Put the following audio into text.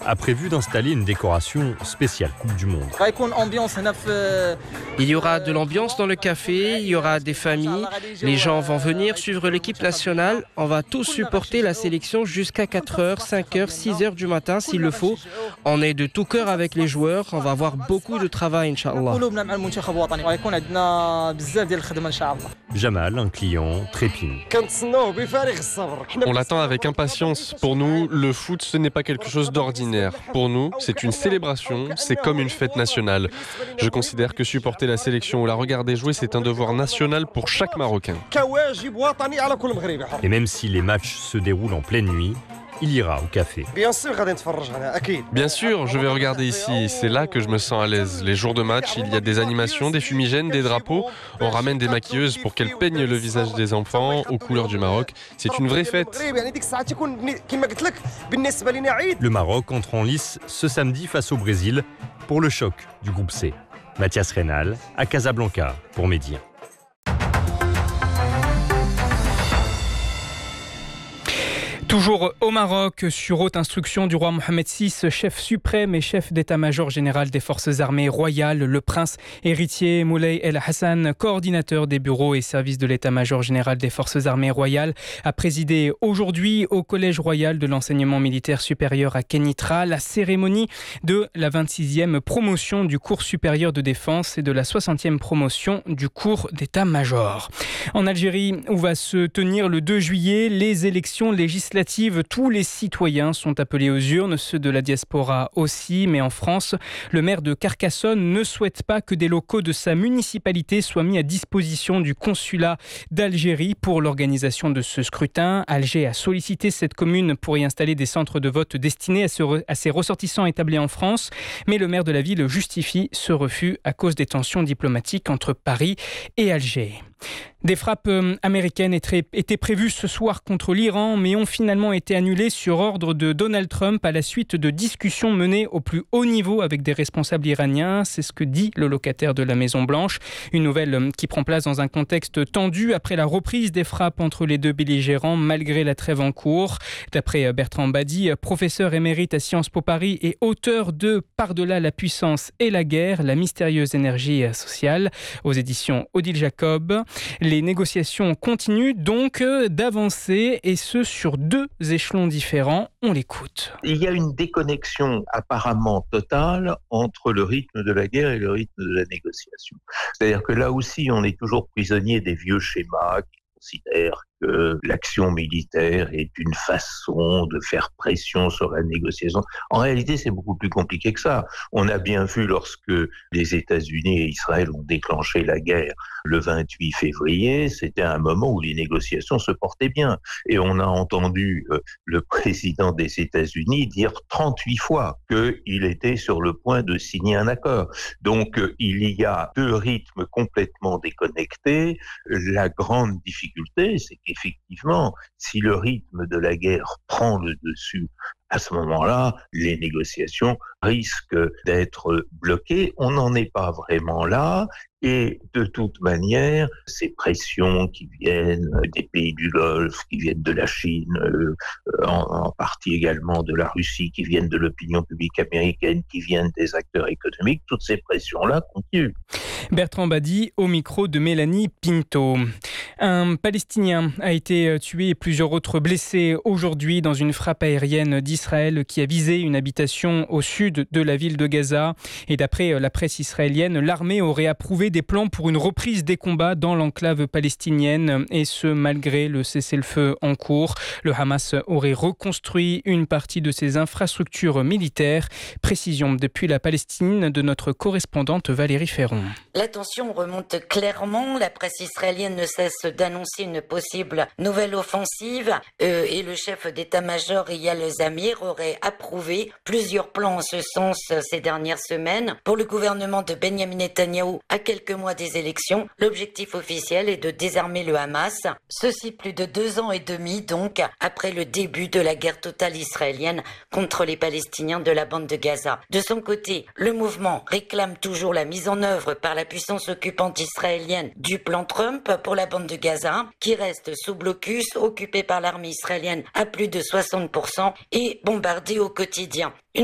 a prévu d'installer une décoration spéciale Coupe du Monde. Il y aura de l'ambiance dans le café, il y aura des familles, les gens vont venir suivre l'équipe nationale. On va tous supporter la sélection jusqu'à 4h, 5h, 6h du matin s'il le faut. On est de tout cœur avec les joueurs, on va avoir beaucoup de travail, Inch'Allah. Jamal, un client, trépigne. On l'attend avec impatience. Pour nous, le foot, ce n'est pas quelque chose d'ordinaire. Pour nous, c'est une célébration, c'est comme une fête nationale. Je considère que supporter la sélection ou la regarder jouer, c'est un devoir national pour chaque Marocain. Et même si les matchs se déroulent en pleine nuit, il ira au café. Bien sûr, je vais regarder ici. C'est là que je me sens à l'aise. Les jours de match, il y a des animations, des fumigènes, des drapeaux. On ramène des maquilleuses pour qu'elles peignent le visage des enfants aux couleurs du Maroc. C'est une vraie fête. Le Maroc entre en lice ce samedi face au Brésil pour le choc du groupe C. Mathias Reynal à Casablanca pour Média. Toujours au Maroc, sur haute instruction du roi Mohamed VI, chef suprême et chef d'état-major général des forces armées royales, le prince héritier Moulay El Hassan, coordinateur des bureaux et services de l'état-major général des forces armées royales, a présidé aujourd'hui au Collège royal de l'enseignement militaire supérieur à Kenitra la cérémonie de la 26e promotion du cours supérieur de défense et de la 60e promotion du cours d'état-major. En Algérie, où va se tenir le 2 juillet les élections législatives, tous les citoyens sont appelés aux urnes, ceux de la diaspora aussi, mais en France, le maire de Carcassonne ne souhaite pas que des locaux de sa municipalité soient mis à disposition du consulat d'Algérie pour l'organisation de ce scrutin. Alger a sollicité cette commune pour y installer des centres de vote destinés à ses ressortissants établis en France, mais le maire de la ville justifie ce refus à cause des tensions diplomatiques entre Paris et Alger. Des frappes américaines étaient prévues ce soir contre l'Iran, mais ont finalement été annulées sur ordre de Donald Trump à la suite de discussions menées au plus haut niveau avec des responsables iraniens. C'est ce que dit le locataire de la Maison-Blanche. Une nouvelle qui prend place dans un contexte tendu après la reprise des frappes entre les deux belligérants malgré la trêve en cours. D'après Bertrand Badi, professeur émérite à Sciences Po Paris et auteur de Par-delà la puissance et la guerre, la mystérieuse énergie sociale, aux éditions Odile Jacob. Les négociations continuent donc d'avancer et ce sur deux échelons différents. On l'écoute. Il y a une déconnexion apparemment totale entre le rythme de la guerre et le rythme de la négociation. C'est-à-dire que là aussi, on est toujours prisonnier des vieux schémas qui considèrent que l'action militaire est une façon de faire pression sur la négociation. En réalité, c'est beaucoup plus compliqué que ça. On a bien vu lorsque les États-Unis et Israël ont déclenché la guerre le 28 février, c'était un moment où les négociations se portaient bien. Et on a entendu le président des États-Unis dire 38 fois qu'il était sur le point de signer un accord. Donc, il y a deux rythmes complètement déconnectés. La grande difficulté, c'est qu'effectivement, si le rythme de la guerre prend le dessus, à ce moment-là, les négociations risquent d'être bloquées. On n'en est pas vraiment là. Et de toute manière, ces pressions qui viennent des pays du Golfe, qui viennent de la Chine, en partie également de la Russie, qui viennent de l'opinion publique américaine, qui viennent des acteurs économiques, toutes ces pressions-là continuent. Bertrand Badi au micro de Mélanie Pinto. Un Palestinien a été tué et plusieurs autres blessés aujourd'hui dans une frappe aérienne d'Israël qui a visé une habitation au sud de la ville de Gaza. Et d'après la presse israélienne, l'armée aurait approuvé des plans pour une reprise des combats dans l'enclave palestinienne, et ce malgré le cessez-le-feu en cours. Le Hamas aurait reconstruit une partie de ses infrastructures militaires. Précision depuis la Palestine de notre correspondante Valérie Ferron. La tension remonte clairement. La presse israélienne ne cesse d'annoncer une possible nouvelle offensive et le chef d'état-major Eyal Zamir aurait approuvé plusieurs plans en ce sens ces dernières semaines. Pour le gouvernement de Benyamin Netanyahou, à quelques mois des élections, l'objectif officiel est de désarmer le Hamas. Ceci plus de 2 ans et demi donc après le début de la guerre totale israélienne contre les Palestiniens de la bande de Gaza. De son côté, le mouvement réclame toujours la mise en œuvre par la puissance occupante israélienne du plan Trump pour la bande de Gaza, qui reste sous blocus, occupée par l'armée israélienne à plus de 60% et bombardée au quotidien.